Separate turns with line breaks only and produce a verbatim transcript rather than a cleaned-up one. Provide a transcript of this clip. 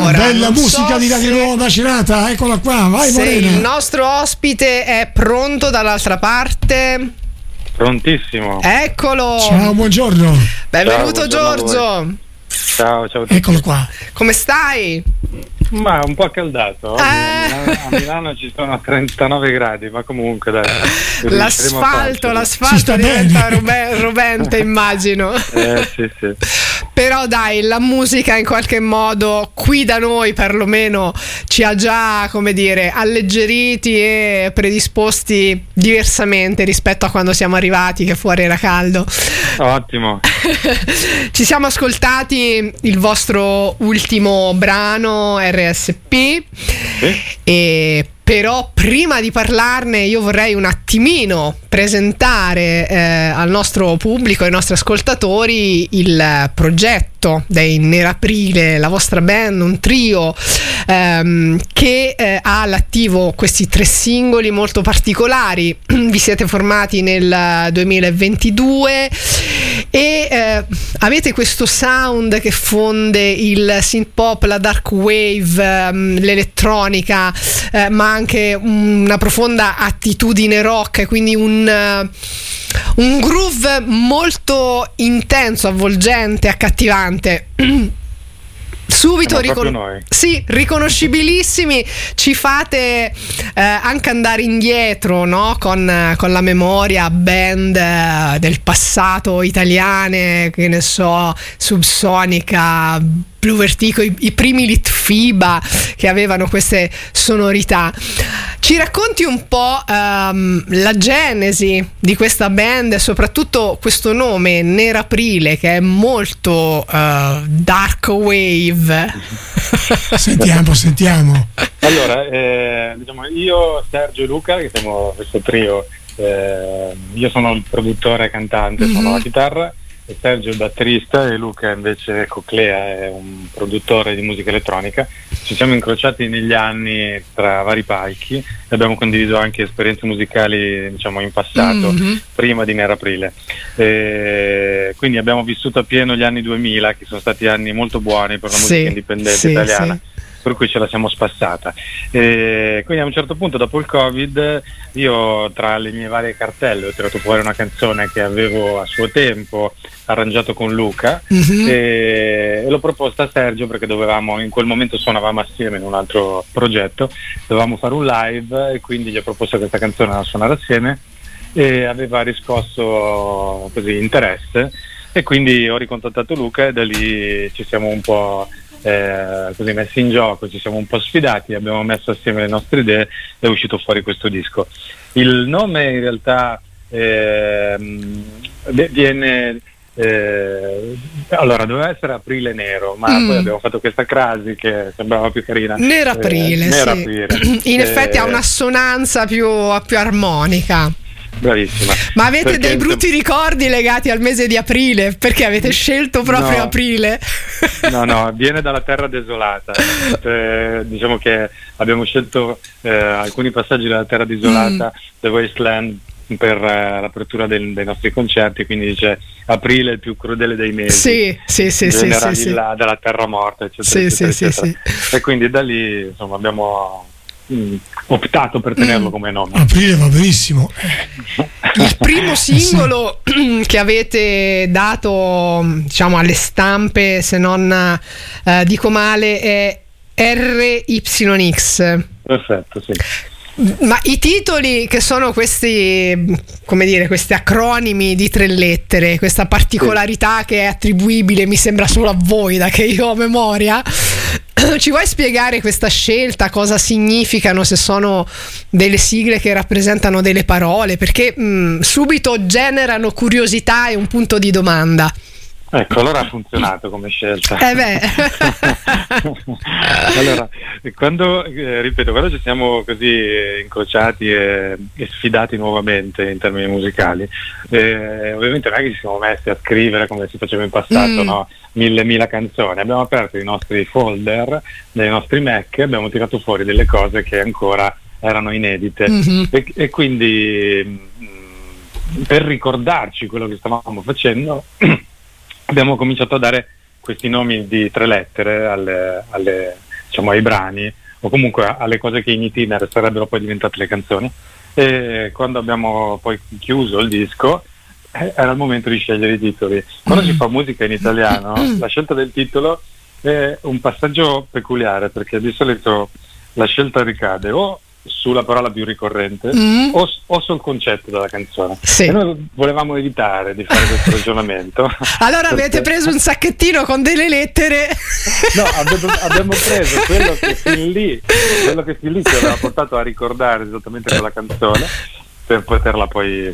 Allora,
bella musica
so
di Radio
se...
Nuova Macerata, eccola qua, vai
se
Morena.
il nostro ospite è pronto dall'altra parte.
Prontissimo.
Eccolo.
Ciao, buongiorno.
Benvenuto
Ciao,
Giorgio.
Ciao, ciao a tutti.
Eccolo qua.
Come stai?
Ma un po' accaldato. Oggi
Eh.
a, Milano, a Milano ci sono trentanove gradi, ma comunque dai. riusciremo a
L'asfalto,
farcela.
Si
l'asfalto
sta
diventa
bene.
robe- rovente, immagino.
Eh sì, sì.
Però dai, la musica in qualche modo qui da noi perlomeno ci ha già, come dire, alleggeriti e predisposti diversamente rispetto a quando siamo arrivati, che fuori era caldo.
Ottimo.
Ci siamo ascoltati il vostro ultimo brano R S P,
Sì?
e però prima di parlarne io vorrei un attimino presentare eh, al nostro pubblico, ai nostri ascoltatori, il progetto dei Neraprile, la vostra band, un trio ehm, che eh, ha all'attivo questi tre singoli molto particolari. Vi siete formati nel duemilaventidue e eh, avete questo sound che fonde il synth pop, la dark wave, ehm, l'elettronica, eh, ma anche una profonda attitudine rock, quindi un, uh, un groove molto intenso, avvolgente, accattivante. Subito
Siamo proprio
ricon-
noi.
sì, riconoscibilissimi, ci fate eh, anche andare indietro, no? con, con la memoria band eh, del passato italiane, che ne so, Subsonica, Blue Vertigo, i, i primi Litfiba che avevano queste sonorità. Ci racconti un po' um, la genesi di questa band e soprattutto questo nome Neraprile, che è molto uh, dark wave.
Sentiamo, sentiamo.
Allora, eh, diciamo, io, Sergio e Luca, che siamo questo trio, eh, io sono il produttore e cantante,
Mm-hmm.
suono la chitarra, e Sergio è il batterista e Luca invece coclea, è un produttore di musica elettronica. Ci siamo incrociati negli anni tra vari palchi e abbiamo condiviso anche esperienze musicali, diciamo, in passato,
Mm-hmm.
prima di Neraprile. E quindi abbiamo vissuto a pieno gli anni duemila, che sono stati anni molto buoni per la musica
Sì,
indipendente
sì,
italiana.
sì.
Per cui ce la siamo spassata. E quindi a un certo punto, dopo il Covid, io tra le mie varie cartelle ho tirato fuori una canzone che avevo a suo tempo arrangiato con Luca,
Mm-hmm.
e, e l'ho proposta a Sergio perché dovevamo, in quel momento suonavamo assieme in un altro progetto, dovevamo fare un live e quindi gli ho proposto questa canzone da suonare assieme e aveva riscosso così interesse, e quindi ho ricontattato Luca e da lì ci siamo un po' Eh, così messi in gioco, ci siamo un po' sfidati, abbiamo messo assieme le nostre idee e è uscito fuori questo disco. Il nome in realtà ehm, viene eh, allora doveva essere Aprile Nero, ma
Mm.
poi abbiamo fatto questa crasi che sembrava più carina.
Neraprile,
Eh,
sì.
Neraprile.
In effetti
Eh,
ha un'assonanza più, più armonica.
Bravissima.
Ma avete
Perché
dei brutti ricordi legati al mese di aprile? Perché avete scelto proprio
No.
aprile?
No, no, viene dalla terra desolata. Eh, diciamo che abbiamo scelto eh, alcuni passaggi della terra desolata,
Mm.
The Wasteland, per eh, l'apertura del- dei nostri concerti, quindi dice aprile è il più crudele dei mesi.
Sì, sì, sì, sì,
Genera
sì, sì.
là dalla terra morta, eccetera,
Sì,
eccetera,
sì, sì,
eccetera. E quindi da lì, insomma, abbiamo mm, optato per tenerlo
Mm.
come nome.
Aprile va benissimo.
Il primo singolo che avete dato, diciamo, alle stampe, se non eh, dico male, è R Y X.
Perfetto, sì.
Ma i titoli, che sono questi, come dire, questi acronimi di tre lettere, questa particolarità che è attribuibile, mi sembra, solo a voi, da che io ho a memoria, ci vuoi spiegare questa scelta, cosa significano, se sono delle sigle che rappresentano delle parole? Perché mh, subito generano curiosità e un punto di domanda.
Ecco, allora ha funzionato come scelta.
Eh beh.
Allora, quando, eh, ripeto, quando ci siamo così eh, incrociati e, e sfidati nuovamente in termini musicali, eh, ovviamente non è che ci siamo messi a scrivere come si faceva in passato,
Mm.
no? Mille mila canzoni. Abbiamo aperto i nostri folder dei nostri Mac e abbiamo tirato fuori delle cose che ancora erano inedite.
Mhm.
E, e quindi mh, per ricordarci quello che stavamo facendo abbiamo cominciato a dare questi nomi di tre lettere alle, alle, diciamo, ai brani o comunque alle cose che in itinere sarebbero poi diventate le canzoni. E quando abbiamo poi chiuso il disco eh, era il momento di scegliere i titoli. Quando mm. si fa musica in italiano la scelta del titolo è un passaggio peculiare, perché di solito la scelta ricade o sulla parola più ricorrente mm. o, o sul concetto della canzone.
Sì.
E noi volevamo evitare di fare questo ragionamento.
Allora
perché...
avete preso un sacchettino con delle lettere?
No, abbiamo, abbiamo preso quello che fin lì quello che fin lì ci aveva portato a ricordare esattamente quella canzone, per poterla poi